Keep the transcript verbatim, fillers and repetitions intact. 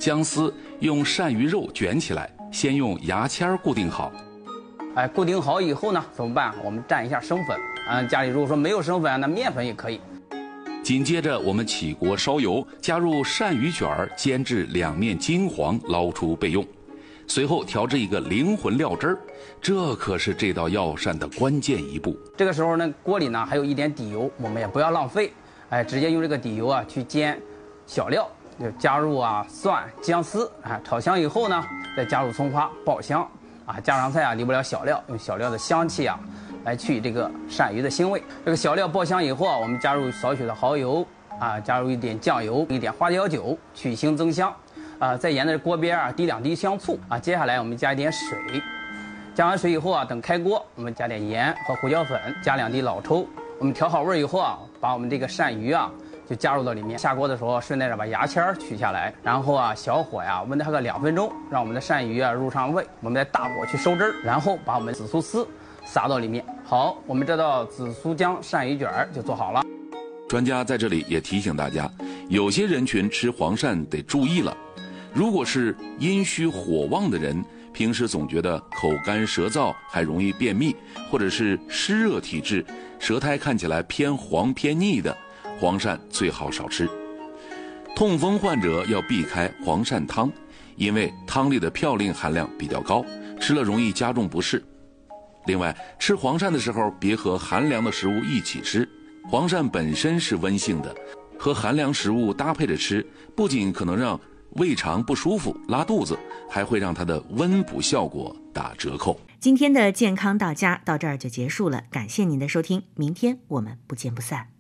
姜丝用鳝鱼肉卷起来，先用牙签固定好。 哎，固定好以后呢，怎么办？我们蘸一下生粉。嗯，家里如果说没有生粉，那面粉也可以。 紧接着，我们起锅烧油，加入鳝鱼卷儿，煎至两面金黄，捞出备用。随后调制一个灵魂料汁儿，这可是这道药膳的关键一步。 这个时候呢，锅里呢还有一点底油，我们也不要浪费，哎，直接用这个底油啊去煎小料，就加入啊蒜、姜丝，啊炒香以后呢，再加入葱花爆香，啊家常菜啊离不了小料，用小料的香气啊来去这个鳝鱼的腥味。这个小料爆香以后啊，我们加入少许的蚝油，啊加入一点酱油，一点花椒酒，去腥增香。啊，在沿着锅边啊滴两滴香醋啊，接下来我们加一点水，加完水以后啊，等开锅，我们加点盐和胡椒粉，加两滴老抽。我们调好味以后啊，把我们这个鳝鱼啊就加入到里面。下锅的时候顺带着把牙签取下来，然后啊小火呀焖它个两分钟，让我们的鳝鱼啊入上味。我们再大火去收汁儿，然后把我们紫苏丝撒到里面。好，我们这道紫苏姜鳝鱼卷就做好了。 专家在这里也提醒大家，有些人群吃黄鳝得注意了。如果是阴虚火旺的人，平时总觉得口干舌燥，还容易便秘，或者是湿热体质，舌苔看起来偏黄偏腻的，黄鳝最好少吃。痛风患者要避开黄鳝汤，因为汤里的嘌呤含量比较高，吃了容易加重不适。另外，吃黄鳝的时候别和寒凉的食物一起吃，黄鳝本身是温性的，和寒凉食物搭配着吃，不仅可能让胃肠不舒服拉肚子，还会让它的温补效果打折扣。 今天的健康到家到这儿就结束了，感谢您的收听，明天我们不见不散。